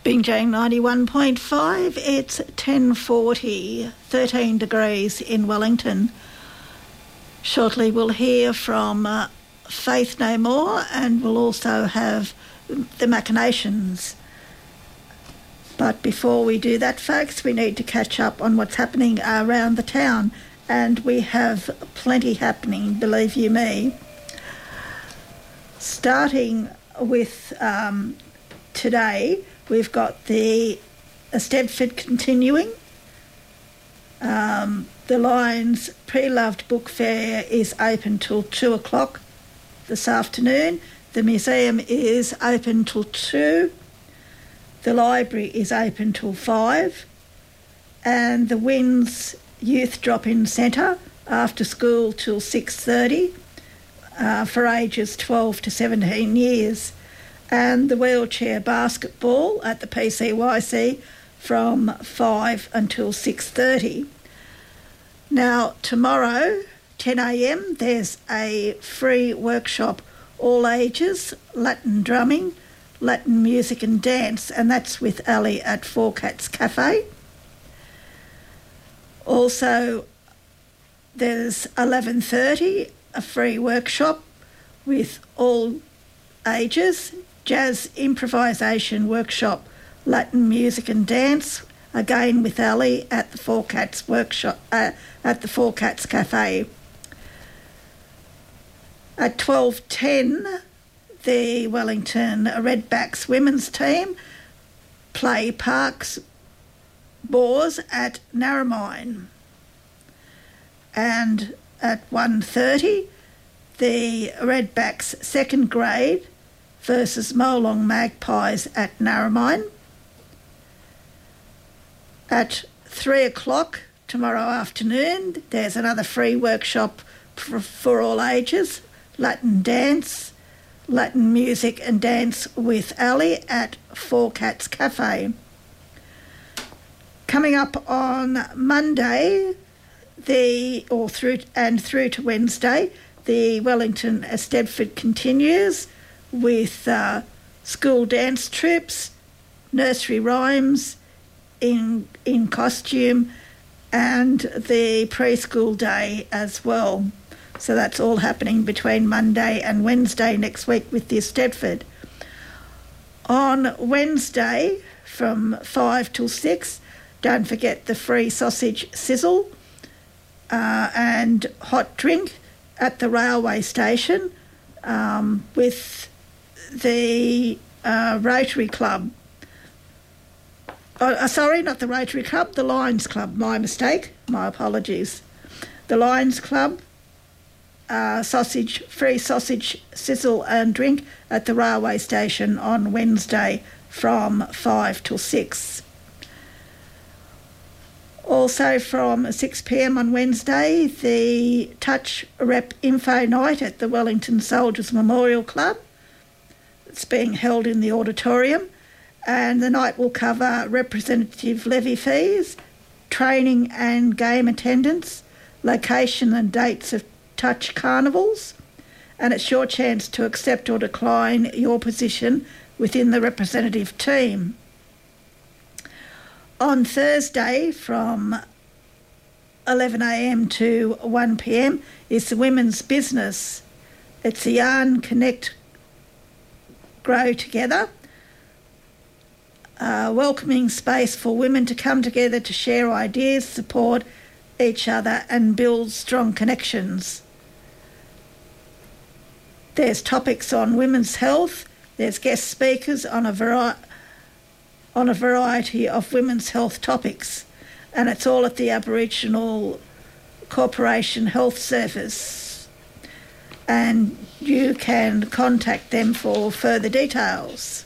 Bingjang 91.5, it's 10:40, 13 degrees in Wellington. Shortly we'll hear from Faith No More, and we'll also have the machinations. But before we do that, folks, we need to catch up on what's happening around the town, and we have plenty happening, believe you me. Starting with today, we've got the Eisteddfod continuing. The Lions Pre-Loved Book Fair is open till 2 o'clock this afternoon. The museum is open till 2. The library is open till 5. And the Winds Youth Drop-In Centre after school till 6:30 for ages 12 to 17 years. And the wheelchair basketball at the PCYC from 5 until 6:30. Now, tomorrow, 10 a.m, there's a free workshop, all ages, Latin drumming, Latin music and dance, and that's with Ali at Four Cats Cafe. Also, there's 11:30, a free workshop with all ages, jazz improvisation workshop, Latin music and dance, again with Ali at the Four Cats workshop at the Four Cats Cafe. At 12:10, the Wellington Redbacks women's team play Parks Boars at Narromine. And at 1:30, the Redbacks second grade versus Molong Magpies at Narromine. At 3 o'clock tomorrow afternoon, there's another free workshop for all ages, Latin dance, Latin music and dance with Ali at Four Cats Cafe. Coming up on Monday, through to Wednesday, the Wellington Eisteddfod continues with school dance trips, nursery rhymes in costume, and the preschool day as well. So that's all happening between Monday and Wednesday next week with the Eisteddfod. On Wednesday from 5 till 6, don't forget the free sausage sizzle and hot drink at the railway station with the Rotary Club. Sorry, not the Rotary Club, the Lions Club. My mistake, my apologies. The Lions Club, free sausage sizzle and drink at the railway station on Wednesday from 5 till 6. Also from 6 p.m. on Wednesday, the Touch Rep Info Night at the Wellington Soldiers Memorial Club. It's being held in the auditorium, and the night will cover representative levy fees, training and game attendance, location and dates of Touch carnivals, and it's your chance to accept or decline your position within the representative team. On Thursday from 11 a.m. to 1 p.m. is the Women's Business. It's a Yarn Connect Grow Together, a welcoming space for women to come together to share ideas, support each other and build strong connections. There's topics on women's health, there's guest speakers on a variety of women's health topics, and it's all at the Aboriginal Corporation Health Service. And you can contact them for further details.